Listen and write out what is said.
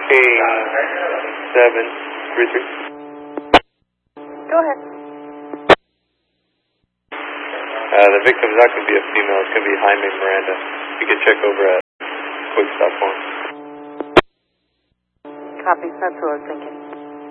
733. Go ahead. The victim's not going to be a female. It's going to be Jaime Miranda. You can check over at Quick Stop Form. Copy. That's what I was thinking.